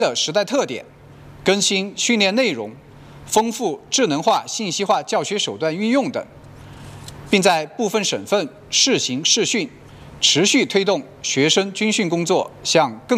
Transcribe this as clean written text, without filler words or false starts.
的时代特点，更新训练内容，丰富智能化、信息化教学手段运用等，并在部分省份试行试训，持续推动学生军训工作向更